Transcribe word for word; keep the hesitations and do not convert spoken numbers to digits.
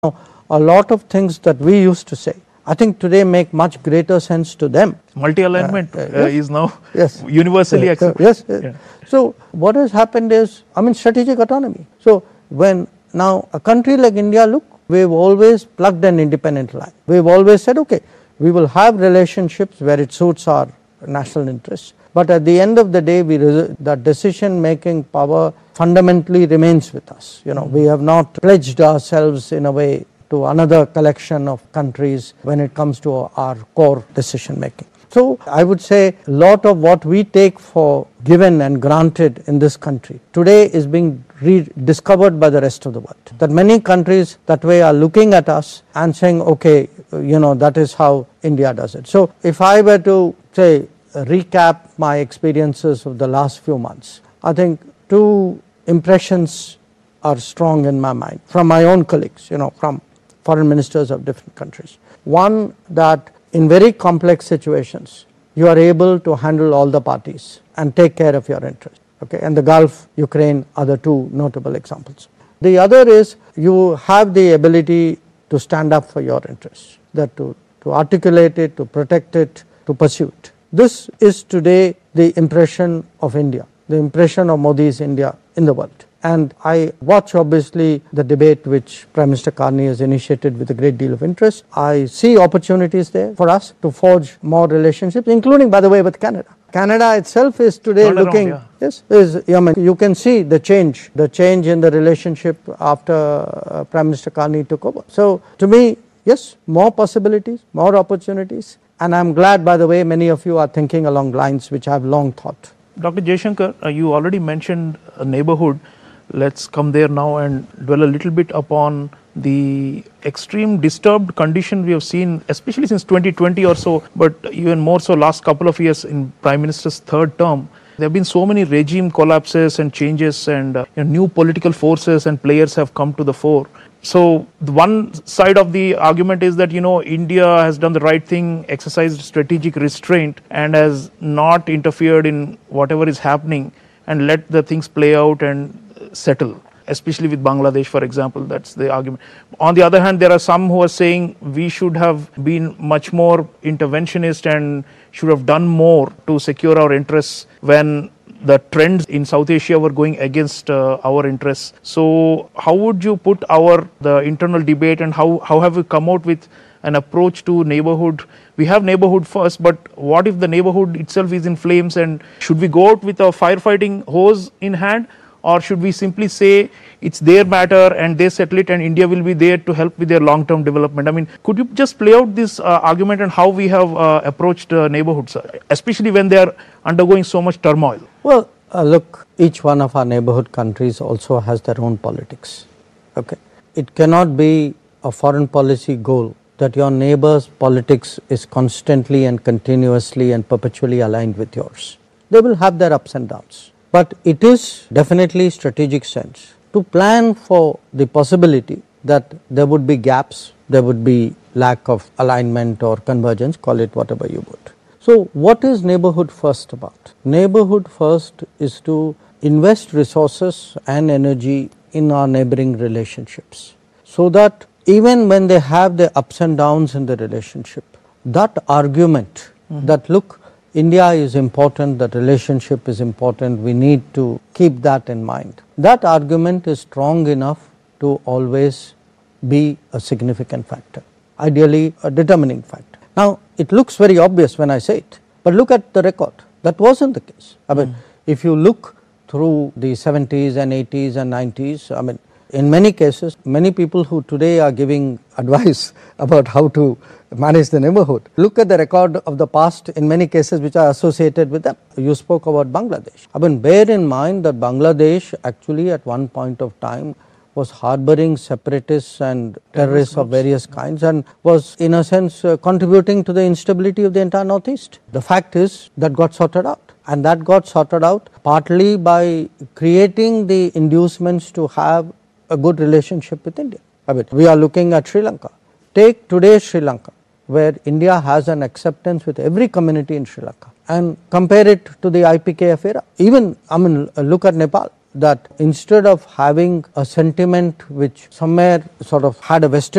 A lot of things that we used to say, I think today make much greater sense to them. Multi-alignment uh, uh, yes. is now yes. universally uh, accepted. Yes. yes. Yeah. So what has happened is, I mean, strategic autonomy. So when now a country like India, look, we've always plugged an independent line. We've always said, okay, we will have relationships where it suits our national interests. But at the end of the day, we that decision-making power fundamentally remains with us. You know, we have not pledged ourselves in a way to another collection of countries when it comes to our core decision-making. So I would say a lot of what we take for given and granted in this country today is being rediscovered by the rest of the world. That many countries that way are looking at us and saying, okay, you know, that is how India does it. So if I were to say, recap my experiences of the last few months, I think two impressions are strong in my mind from my own colleagues, you know, from foreign ministers of different countries. One, that in very complex situations, you are able to handle all the parties and take care of your interests. Okay, and the Gulf, Ukraine are the two notable examples. The other is you have the ability to stand up for your interests, that to, to articulate it, to protect it, to pursue it. This is today the impression of India, the impression of Modi's India in the world. And I watch obviously the debate which Prime Minister Carney has initiated with a great deal of interest. I see opportunities there for us to forge more relationships, including, by the way, with Canada. Canada itself is today Not looking, around, yeah. yes, is, I mean, you can see the change, the change in the relationship after uh, Prime Minister Carney took over. So to me, yes, more possibilities, more opportunities. And I'm glad, by the way, many of you are thinking along lines which I've long thought. Doctor Jaishankar, uh, you already mentioned a neighborhood. Let's come there now and dwell a little bit upon the extreme disturbed condition we have seen, especially since twenty twenty or so, but even more so last couple of years in Prime Minister's third term. There have been so many regime collapses and changes, and uh, you know, new political forces and players have come to the fore. So the one side of the argument is that, you know, India has done the right thing, exercised strategic restraint and has not interfered in whatever is happening and let the things play out and settle, especially with Bangladesh, for example. That's the argument. On the other hand, there are some who are saying we should have been much more interventionist and should have done more to secure our interests when the trends in South Asia were going against uh, our interests. So how would you put our the internal debate, and how, how have we come out with an approach to neighborhood? We have neighborhood first, but what if the neighborhood itself is in flames, and should we go out with a firefighting hose in hand, or should we simply say it's their matter and they settle it and India will be there to help with their long-term development? I mean, could you just play out this uh, argument and how we have uh, approached uh, neighborhoods, especially when they are undergoing so much turmoil? Well, uh, look, each one of our neighborhood countries also has their own politics. Okay, it cannot be a foreign policy goal that your neighbor's politics is constantly and continuously and perpetually aligned with yours. They will have their ups and downs. But it is definitely strategic sense to plan for the possibility that there would be gaps, there would be lack of alignment or convergence, call it whatever you would. So what is neighborhood first about? Neighborhood first is to invest resources and energy in our neighboring relationships, so that even when they have the ups and downs in the relationship, that argument mm-hmm. that look, India is important, that relationship is important, we need to keep that in mind. That argument is strong enough to always be a significant factor, ideally a determining factor. Now, it looks very obvious when I say it, but look at the record. That wasn't the case. I mean, mm. if you look through the seventies and eighties and nineties, I mean, in many cases, many people who today are giving advice about how to manage the neighborhood, look at the record of the past in many cases which are associated with them. You spoke about Bangladesh. I mean, bear in mind that Bangladesh actually at one point of time was harboring separatists and terrorists of various kinds and was in a sense uh, contributing to the instability of the entire Northeast. The fact is that got sorted out, and that got sorted out partly by creating the inducements to have a good relationship with India. I mean, we are looking at Sri Lanka. Take today's Sri Lanka, where India has an acceptance with every community in Sri Lanka, and compare it to the I P K F era. Even, I mean, look at Nepal, that instead of having a sentiment which somewhere sort of had a vested